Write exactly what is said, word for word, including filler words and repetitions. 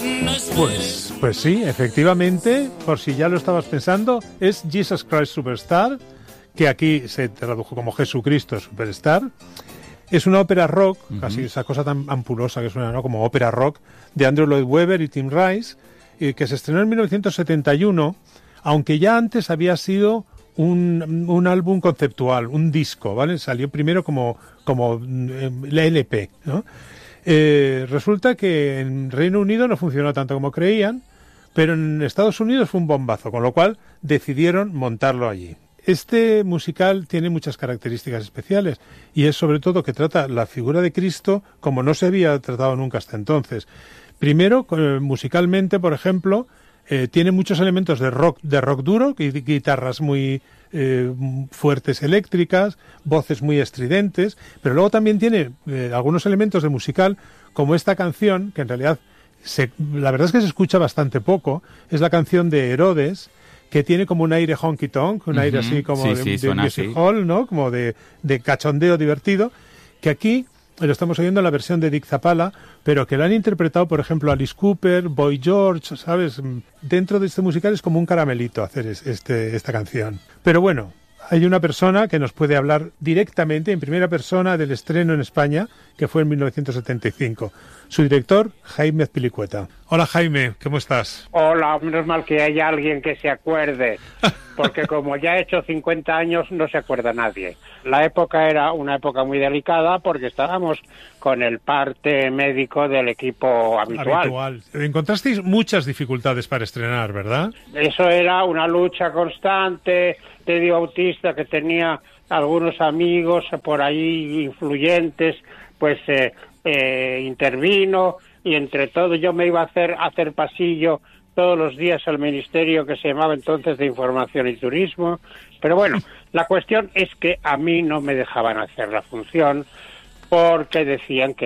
Pues, pues sí, efectivamente, por si ya lo estabas pensando, es Jesus Christ Superstar, que aquí se tradujo como Jesucristo Superstar. Es una ópera rock, uh-huh. casi esa cosa tan ampulosa que suena, ¿no? Como ópera rock, de Andrew Lloyd Webber y Tim Rice, eh, que se estrenó en mil novecientos setenta y uno, aunque ya antes había sido un, un álbum conceptual, un disco, ¿vale? Salió primero como, como eh, la L P, ¿no? Eh, resulta que en Reino Unido no funcionó tanto como creían, pero en Estados Unidos fue un bombazo, con lo cual decidieron montarlo allí. Este musical tiene muchas características especiales y es sobre todo que trata la figura de Cristo como no se había tratado nunca hasta entonces. Primero, eh, musicalmente, por ejemplo, eh, tiene muchos elementos de rock, de rock duro, guitarras muy eh, fuertes eléctricas, voces muy estridentes, pero luego también tiene eh, algunos elementos de musical, como esta canción, que en realidad se, la verdad es que se escucha bastante poco, es la canción de Herodes, que tiene como un aire honky tonk, un uh-huh. aire así como sí, de, sí, de music hall, ¿no? Como de, de cachondeo divertido, que aquí lo estamos oyendo en la versión de Dick Zapala, pero que lo han interpretado, por ejemplo, Alice Cooper, Boy George, ¿sabes? Dentro de este musical es como un caramelito hacer este, esta canción. Pero bueno, hay una persona que nos puede hablar directamente, en primera persona, del estreno en España, que fue en mil novecientos setenta y cinco. Su director, Jaime Azpilicueta. Hola, Jaime, ¿cómo estás? Hola, menos mal que haya alguien que se acuerde, porque como ya he hecho cincuenta años, no se acuerda nadie. La época era una época muy delicada porque estábamos con el parte médico del equipo habitual. Habitual. Encontrasteis muchas dificultades para estrenar, ¿verdad? Eso era una lucha constante. Teddy Bautista, que tenía algunos amigos por ahí influyentes, pues eh, eh, intervino, y entre todos yo me iba a hacer, a hacer pasillo todos los días al ministerio que se llamaba entonces de Información y Turismo. Pero bueno, la cuestión es que a mí no me dejaban hacer la función porque decían que